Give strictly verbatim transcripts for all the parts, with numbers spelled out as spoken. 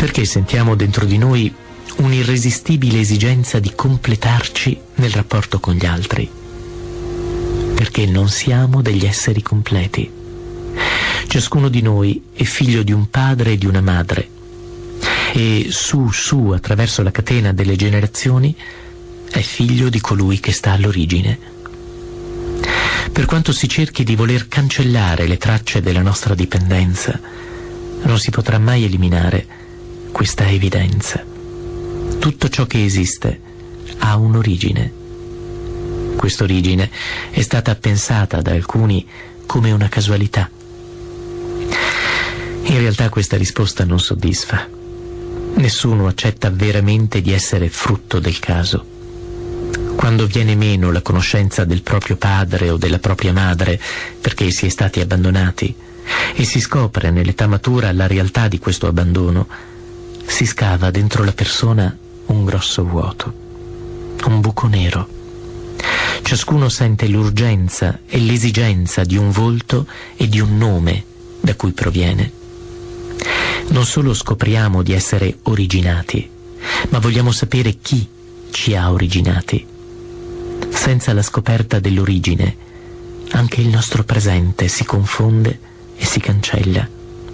Perché sentiamo dentro di noi un'irresistibile esigenza di completarci nel rapporto con gli altri? Perché non siamo degli esseri completi. Ciascuno di noi è figlio di un padre e di una madre, e su su attraverso la catena delle generazioni è figlio di colui che sta all'origine. Per quanto si cerchi di voler cancellare le tracce della nostra dipendenza, non si potrà mai eliminare questa evidenza. Tutto ciò che esiste ha un'origine. Quest'origine è stata pensata da alcuni come una casualità. In realtà questa risposta non soddisfa. Nessuno accetta veramente di essere frutto del caso. Quando viene meno la conoscenza del proprio padre o della propria madre perché si è stati abbandonati e si scopre nell'età matura la realtà di questo abbandono, si scava dentro la persona un grosso vuoto, un buco nero. Ciascuno sente l'urgenza e l'esigenza di un volto e di un nome da cui proviene. Non solo scopriamo di essere originati, ma vogliamo sapere chi ci ha originati. Senza la scoperta dell'origine, anche il nostro presente si confonde e si cancella.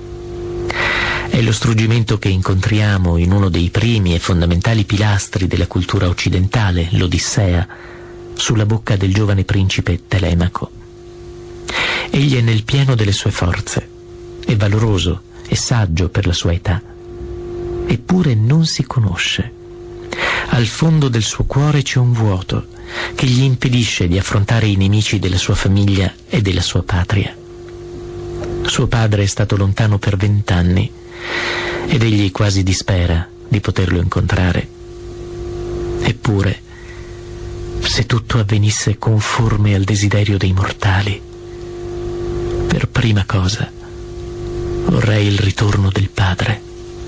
È lo struggimento che incontriamo in uno dei primi e fondamentali pilastri della cultura occidentale, l'Odissea, sulla bocca del giovane principe Telemaco. Egli è nel pieno delle sue forze, è valoroso e saggio per la sua età, eppure non si conosce. Al fondo del suo cuore c'è un vuoto che gli impedisce di affrontare i nemici della sua famiglia e della sua patria. Suo padre è stato lontano per vent'anni ed egli quasi dispera di poterlo incontrare. Eppure, se tutto avvenisse conforme al desiderio dei mortali, per prima cosa vorrei il ritorno del padre.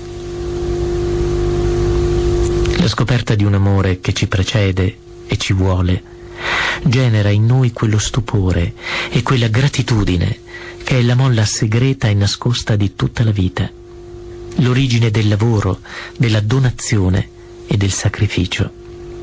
La scoperta di un amore che ci precede e ci vuole genera in noi quello stupore e quella gratitudine che è la molla segreta e nascosta di tutta la vita, l'origine del lavoro, della donazione e del sacrificio.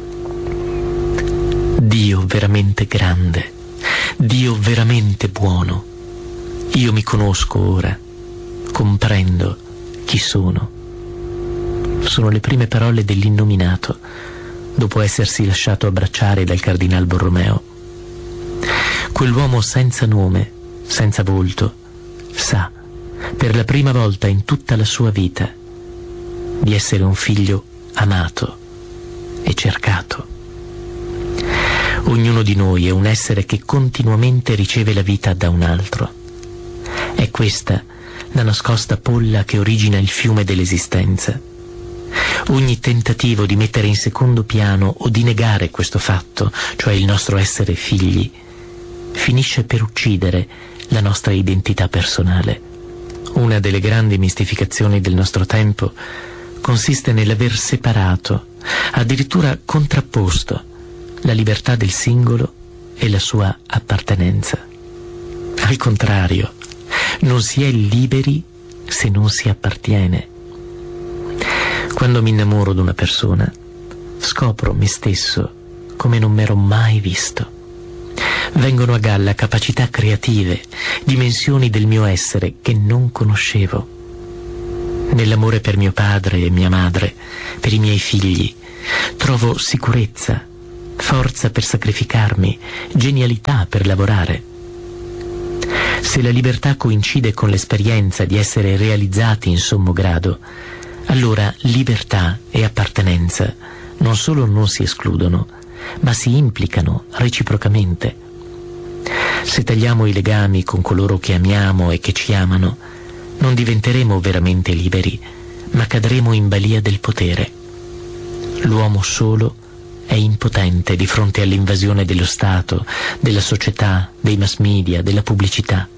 Dio veramente grande, Dio veramente buono. Io mi conosco ora, comprendo chi sono. Sono le prime parole dell'innominato, dopo essersi lasciato abbracciare dal cardinal Borromeo. Quell'uomo senza nome, senza volto, sa, per la prima volta in tutta la sua vita, di essere un figlio amato e cercato. Ognuno di noi è un essere che continuamente riceve la vita da un altro. È questa la nascosta polla che origina il fiume dell'esistenza. Ogni tentativo di mettere in secondo piano o di negare questo fatto, cioè il nostro essere figli, finisce per uccidere la nostra identità personale. Una delle grandi mistificazioni del nostro tempo consiste nell'aver separato, addirittura contrapposto, la libertà del singolo e la sua appartenenza. Al contrario, non si è liberi se non si appartiene. Quando mi innamoro di una persona, scopro me stesso come non m'ero mai visto. Vengono a galla capacità creative, dimensioni del mio essere che non conoscevo. Nell'amore per mio padre e mia madre, per i miei figli, trovo sicurezza, forza per sacrificarmi, genialità per lavorare. Se la libertà coincide con l'esperienza di essere realizzati in sommo grado, allora libertà e appartenenza non solo non si escludono, ma si implicano reciprocamente. Se tagliamo i legami con coloro che amiamo e che ci amano, non diventeremo veramente liberi, ma cadremo in balia del potere. L'uomo solo è impotente di fronte all'invasione dello Stato, della società, dei mass media, della pubblicità.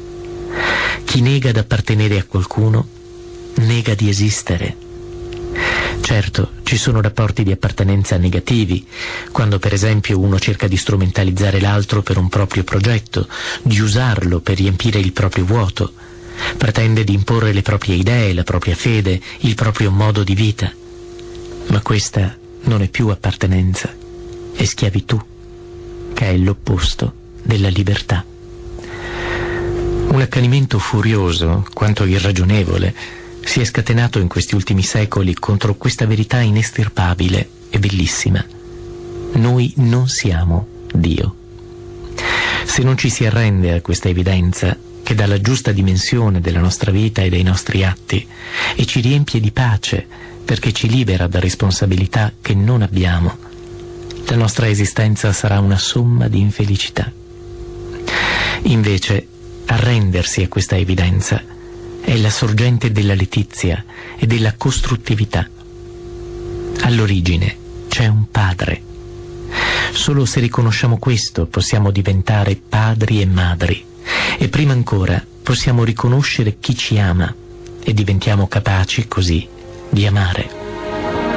Chi nega di appartenere a qualcuno, nega di esistere. Certo, ci sono rapporti di appartenenza negativi, quando per esempio uno cerca di strumentalizzare l'altro per un proprio progetto, di usarlo per riempire il proprio vuoto, pretende di imporre le proprie idee, la propria fede, il proprio modo di vita. Ma questa non è più appartenenza, è schiavitù, che è l'opposto della libertà. Un accanimento furioso, quanto irragionevole, si è scatenato in questi ultimi secoli contro questa verità inestirpabile e bellissima. Noi non siamo Dio. Se non ci si arrende a questa evidenza, che dà la giusta dimensione della nostra vita e dei nostri atti, e ci riempie di pace, perché ci libera da responsabilità che non abbiamo, la nostra esistenza sarà una somma di infelicità. Invece, arrendersi a questa evidenza è la sorgente della letizia e della costruttività. All'origine c'è un padre. Solo se riconosciamo questo possiamo diventare padri e madri, e prima ancora possiamo riconoscere chi ci ama e diventiamo capaci così di amare.